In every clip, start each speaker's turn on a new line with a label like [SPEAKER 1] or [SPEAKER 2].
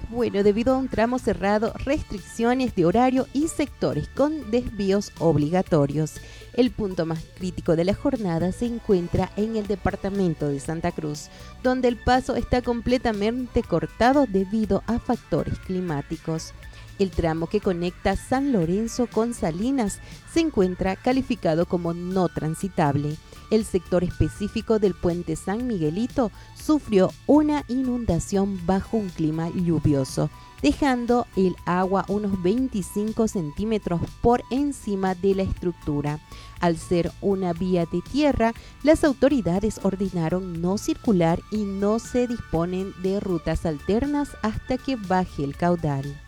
[SPEAKER 1] Bueno, debido a un tramo cerrado, restricciones de horario y sectores con desvíos obligatorios. El punto más crítico de la jornada se encuentra en el departamento de Santa Cruz, donde el paso está completamente cortado debido a factores climáticos. El tramo que conecta San Lorenzo con Salinas se encuentra calificado como no transitable. El sector específico del puente San Miguelito sufrió una inundación bajo un clima lluvioso, dejando el agua unos 25 centímetros por encima de la estructura. Al ser una vía de tierra, las autoridades ordenaron no circular y no se disponen de rutas alternas hasta que baje el caudal.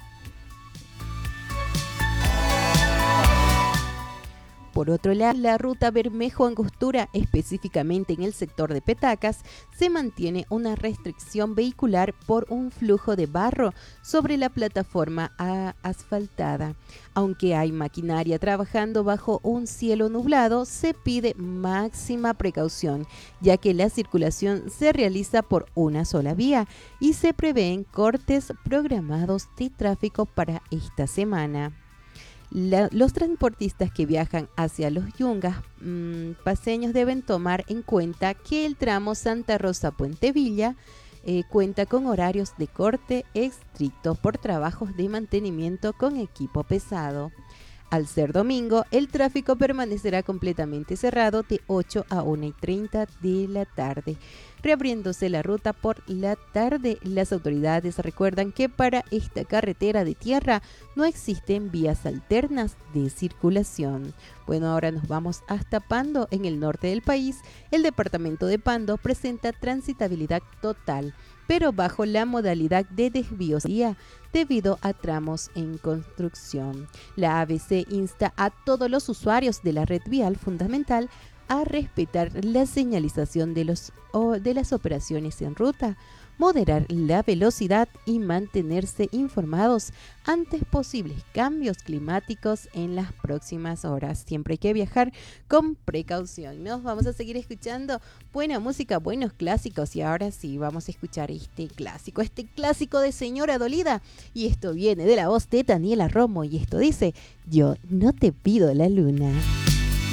[SPEAKER 1] Por otro lado, la ruta Bermejo-Angostura, específicamente en el sector de Petacas, se mantiene una restricción vehicular por un flujo de barro sobre la plataforma asfaltada. Aunque hay maquinaria trabajando bajo un cielo nublado, se pide máxima precaución, ya que la circulación se realiza por una sola vía y se prevén cortes programados de tráfico para esta semana. Los transportistas que viajan hacia los Yungas paseños deben tomar en cuenta que el tramo Santa Rosa-Puente Villa cuenta con horarios de corte estrictos por trabajos de mantenimiento con equipo pesado. Al ser domingo, el tráfico permanecerá completamente cerrado de 8 a 1:30 de la tarde. Reabriéndose la ruta por la tarde, las autoridades recuerdan que para esta carretera de tierra no existen vías alternas de circulación. Bueno, ahora nos vamos hasta Pando, en el norte del país. El departamento de Pando presenta transitabilidad total, pero bajo la modalidad de desvíos debido a tramos en construcción. La ABC insta a todos los usuarios de la red vial fundamental a respetar la señalización de las operaciones en ruta, moderar la velocidad y mantenerse informados ante posibles cambios climáticos en las próximas horas. Siempre hay que viajar con precaución. Nos vamos a seguir escuchando buena música, buenos clásicos, y ahora sí vamos a escuchar este clásico de Señora Dolida, y esto viene de la voz de Daniela Romo y esto dice: Yo no te pido la luna.